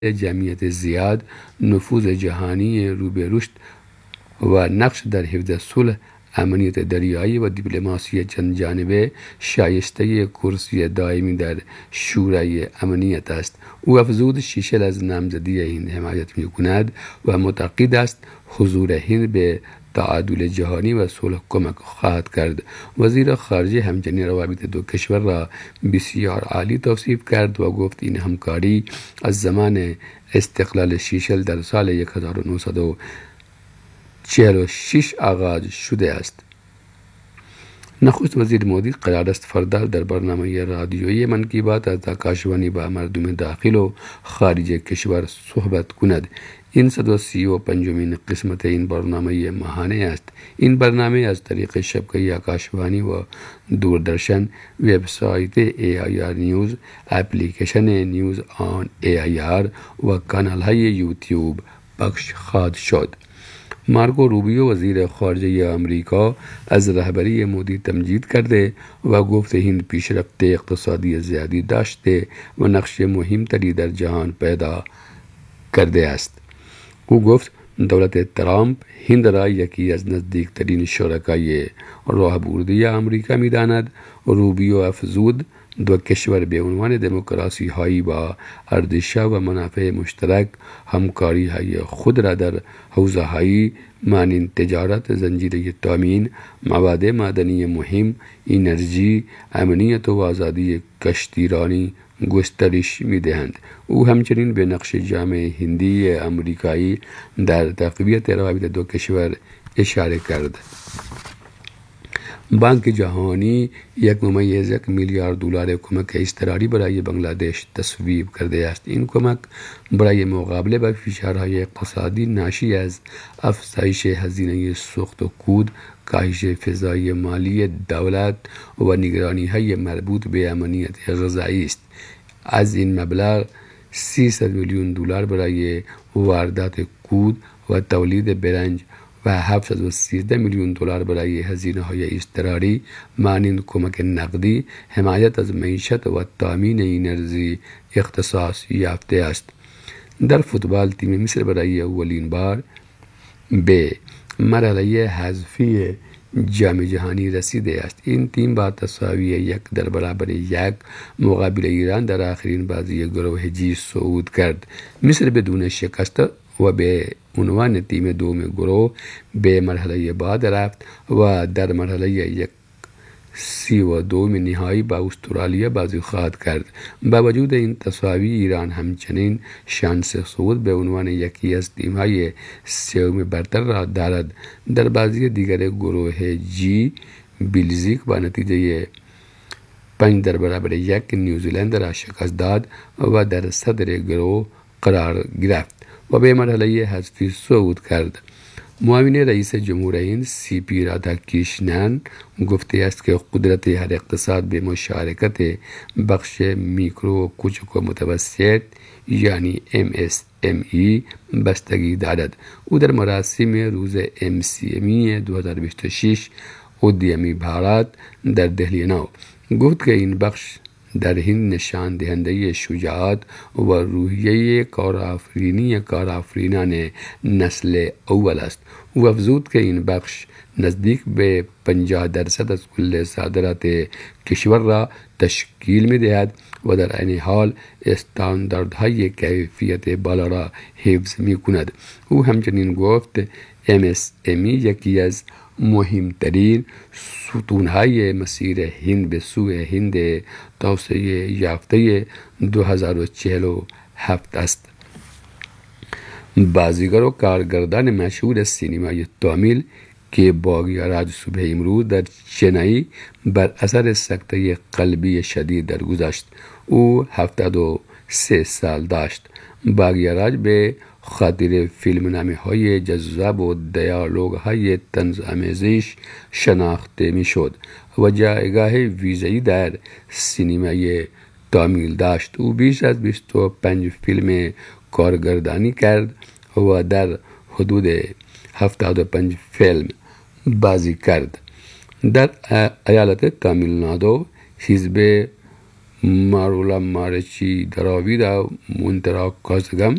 جمعیت زیاد، نفوذ جهانی رو به رشد و نقش در حفظ صلح، امنیت دریایی و دیپلماسی چند جانبه شایسته کرسی دائمی در شورای امنیت است. او افزود شیشل از نامزدی هند حمایت می‌کند و معتقد است حضور هند به تعادل جهانی و صلح کمک خواهد کرد. وزیر خارجه همچنین روابط دو کشور را بسیار عالی توصیف کرد و گفت این همکاری از زمان استقلال شیشل در سال 1946 آغاز شده است. نخست وزیر مودی قرار است فردا در برنامه رادیویی من کی بات از آکاشوانی با مردم داخل و خارج کشور صحبت کند. این 135مین قسمت این برنامه ماهانه است. این برنامه از طریق شبکه آکاشوانی و دوردرشن، وبسایت AIR نیوز، اپلیکیشن نیوز آن AIR و کانال های یوتیوب پخش خواهد شد. مارکو روبیو وزیر خارجه آمریکا از رهبری مودی تمجید کرده و گفت هند پیشرفت اقتصادی زیادی داشته و نقش مهمتری در جهان پیدا کرده است. او گفت دولت ترامپ هند را یکی از نزدیکترین شرکای راهبردی آمریکا می‌داند. روبیو افزود دو کشور به عنوان دموکراسی هایی با ارزش‌ها و منافع مشترک همکاری های خود را در حوزه هایی مانند تجارت، زنجیره تامین، مواد معدنی مهم، انرژی، امنیت و آزادی کشتیرانی گسترش می‌دهند. او همچنین به نقش جامع هندی امریکایی در تقویت روابط دو کشور اشاره کرد. بانک جهانی 1.1 میلیارد دلار کمک اضطراری برای بنگلادش تصویب کرده است. این کمک برای مقابله با فشارهای اقتصادی ناشی از افزایش هزینه سوخت و کود، کاهش فضای مالی دولت و نگرانی‌های مربوط به امنیت غذایی است. از این مبلغ 300 میلیون دلار برای واردات کود و تولید برنج و 713 میلیون دلار برای هزینه‌های اضطراری مانند کمک نقدی، حمایت از معیشت و تامین انرژی اختصاص یافته است. در فوتبال تیم مصر برای اولین بار به مرحله حذفی جام جهانی رسیده است. این تیم با تساوی 1-1 مقابل ایران در آخرین بازی گروه جی صعود کرد. مصر بدون شکست و به عنوان تیم دوم گروه به مرحله بعد رفت و در مرحله 32 نهایی با استرالیا بازی خواهد کرد. با وجود این تساوی ایران همچنین شانس صعود به عنوان یکی از تیم‌های سوم برتر را دارد. در بازی دیگر گروه جی بلژیک با نتیجه 5-1 نیوزیلند را شکست داد و در صدر گروه قرار گرفت و به مرحله حذفی صعود کرد. معاون رئیس جمهور هند CP رادھاکرشنن گفته است که قدرت هر اقتصاد به مشارکت بخش میکرو و کوچک و متوسط یعنی MSME بستگی دارد. او در مراسم روز MCME 2026 ادیمی بھارت در دهلی نو گفت که این بخش در هند نشان دهنده شجاعت و روحیه کارآفرینان نسل اول است. او افزود که این بخش نزدیک به 50% از کل صادرات کشور را تشکیل می‌دهد و در عین حال استانداردهای کیفیت بالا را حفظ می‌کند. او همچنین گفت MSME یکی از مهمترین ستونهای مسیر هند به سوی هند توسعه یافته 2047 است. بازیگر و کارگردان مشهور سینمای تامل که باگیاراج صبح امروز در چنئی بر اثر سکته قلبی شدید درگذشت. او 73 سال داشت. باگیاراج به خاطر فیلمنامه‌های جذاب و دیالوگ‌های طنزآمیزش شناخته می‌شد و جایگاه ویژه‌ای در سینمای تامل داشت. او بیش از 25 فیلم کارگردانی کرد و در حدود 75 فیلم بازی کرد. در ایالت تامل نادو حزب مارولا مارچی دراویدا مونترا کازگم